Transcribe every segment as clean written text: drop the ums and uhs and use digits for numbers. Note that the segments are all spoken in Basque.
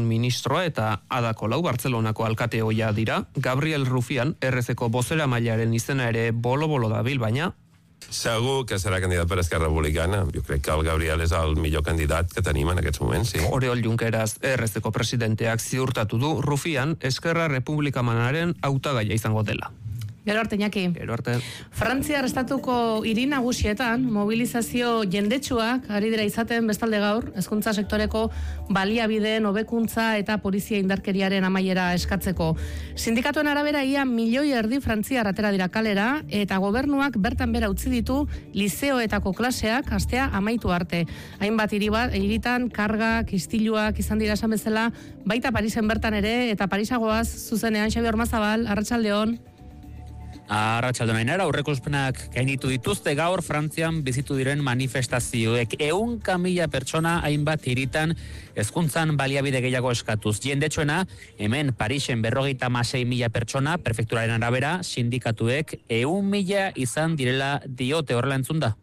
segurtasun ministroa eta Ada Colau Bartzelonako alkate ohia dira. Gabriel Rufián, RC-ko bozeramailearen izena ere bolo-bolo dabil, baina segur que serà candidat per Esquerra Republicana. Jo crec que el Gabriel és el millor candidat que tenim en aquests moments, sí. Oriol Junqueras, RC-ko presidenteak ziurtatu du Rufián Esquerra Republikanaren hautagaia izango dela. Gero arte, Iñaki. Gero arte. Frantziar estatuko hiri nagusietan mobilizazio jendetsuak ari dira izaten bestalde gaur, hezkuntza sektoreko baliabideen hobekuntza eta polizia indarkeriaren amaiera eskatzeko. Sindikatuen arabera ia 1,5 milioi frantziar atera dira kalera eta gobernuak bertan bera utzi ditu lizeoetako klaseak astea amaitu arte. Hainbat hiritan kargak, istiluak izan dira esan bezala, baita Parisen bertan ere eta Parisagoaz zuzenean Xabi Ormazabal, arratsaldeon. Arratsaldeon Ainara, aurreikuspenak gainditu dituzte gaur Frantzian bizitu diren manifestazioek 100.000 pertsona hainbat hiritan hezkuntzan baliabide gehiago eskatuz. Jendetsuena hemen Parisen 56.000 pertsona, prefekturaren arabera sindikatuek 100.000 izan direla diote, horrela entzun da.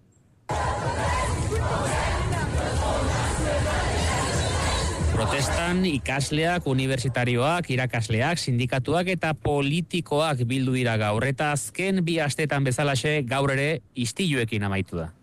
Protestan ikasleak, unibertsitarioak, irakasleak, sindikatuak eta politikoak bildu dira gaur. Eta azken 2 astetan bezalaxe gaur ere istiluekin amaitu da.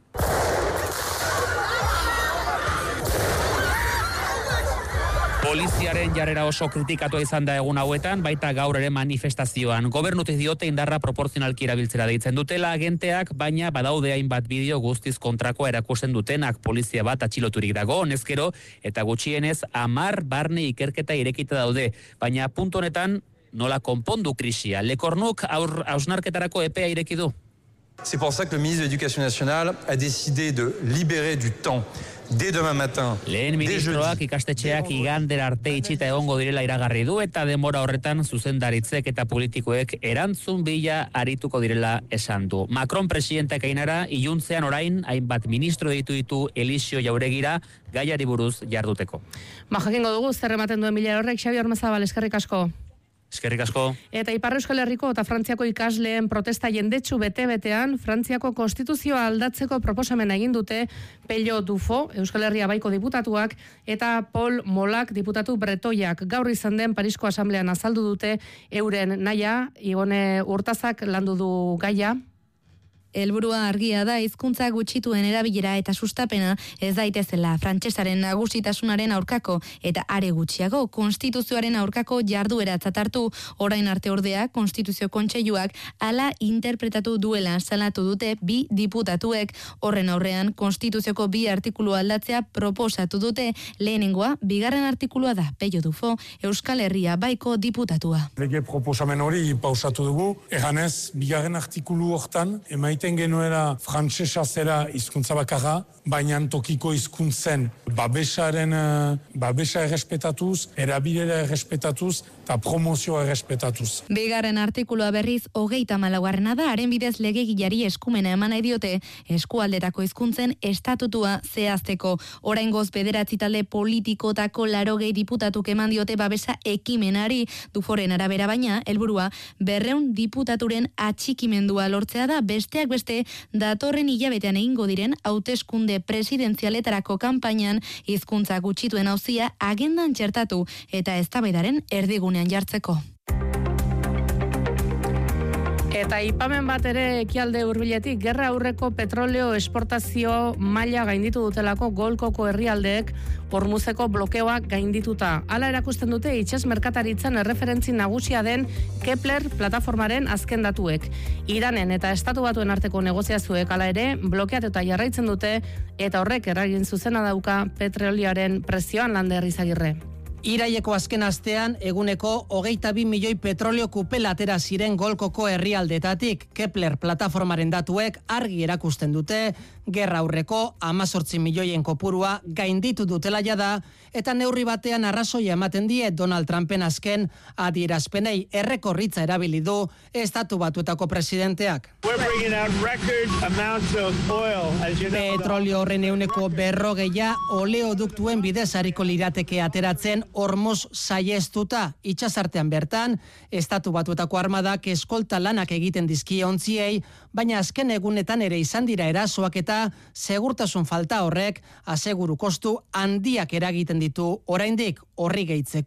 Poliziaren jarrera oso kritikatua izan da egun hauetan, baita gaur ere manifestazioan. Gobernutik diote indarra proporzionalki erabiltzera deitzen dutela agenteak, baina badaude hainbat bideo guztiz kontrakoa erakusten dutenak. Polizia bat atxiloturik dago, honezkero, eta gutxienez 10 barne ikerketa irekita daude. Baina puntu honetan nola konpondu krisia. Lekornuk hausnarketarako epea ireki du. C'est pour ça que le ministre de l'Éducation nationale a décidé de libérer du temps dès demain matin. Lehen ministroak ikastetxeak igandera arte itxita egongo direla iragarri du eta denbora horretan zuzendaritzek eta politikoek erantzun bila arituko direla esan du. Macron presidenteak Ainara iluntzean orain hainbat ministro ditu Elisio Jauregira gaiari buruz jarduteko. Jakingo dugu zer ematen duen bila horrek, Xabi Ormazabal, eskerrik asko. Eskerrik asko. Eta Ipar Euskal Herriko eta Frantziako ikasleen protesta jendetsu bete-betean Frantziako konstituzioa aldatzeko proposamena egin dute Pello Dufo, Euskal Herria Baiko diputatuak, eta Paul Molak diputatu bretoiak. Gaur izan den Parisko Asamblean azaldu dute euren naia, Igone Urtazak landu du gaia. Helburua argia da hizkuntza gutxituen erabilera eta sustapena ez daitezela frantsesaren nagusitasunaren aurkako eta are gutxiago konstituzioaren aurkako jardueratzat hartu. Orain arte ordea Konstituzio Kontseiluak hala interpretatu duela salatu dute 2 diputatuek. Horren aurrean Konstituzioko 2 artikulu aldatzea proposatu dute. Lehenengoa 2. artikulua da. Pello Dufo, Euskal Herria Baiko diputatua. Lege proposamen hori pausatu dugu. Eganez, 2. artikulu hortan emaiten genuela frantsesa zera hizkuntza bakarra, baina tokiko hizkuntzen babesa errespetatuz, erabilera errespetatuz eta promozioa errespetatuz. 2. artikulua berriz 34. da, haren bidez legegilari eskumena eman nahi diote eskualdetako hizkuntzen estatutua zehazteko. Oraingoz 9 talde politikotako 80 diputatuk eman diote babesa ekimenari. Duforen arabera baina, helburua 200 diputaturen atxikimendua lortzea da, besteak beste datorren hilabetean egingo diren hauteskunde presidenzialetarako kanpainan hizkuntza gutxituen auzia agendan txertatu eta eztabaidaren erdigunean jartzeko. Eta ipamen bat ere ekialde hurbiletik, gerra aurreko petroleo esportazio maila gainditu dutelako Golkoko herrialdeek Hormuzeko blokeoak gaindituta. Hala erakusten dute itsas merkataritzan erreferentzi nagusia den Kepler plataformaren azken datuek. Iranen eta Estatu Batuen arteko negoziazioek hala ere blokeatuta jarraitzen dute eta horrek eragin zuzena dauka petrolioaren prezioan, Lander Izagirre. Iraileko azken astean eguneko 22 milioi petrolio kupela atera ziren Golkoko herrialdetatik. Kepler plataformaren datuek argi erakusten dute gerra aurreko 18 milioien kopurua gainditu dutela jada eta neurri batean arrazoia ematen die Donald Trumpen azken adierazpenei errekorritza erabili du Estatu Batuetako presidenteak. Petrolio horren 140 oleoduktuen bidez ariko lirateke ateratzen Hormuz saiestuta. Itsasartean bertan, Estatu Batuetako armadak eskolta lanak egiten dizkie ontziei, baina azken egunetan ere izan dira erasoak eta segurtasun falta horrek aseguru kostu handiak eragiten ditu oraindik horri gehitzeko.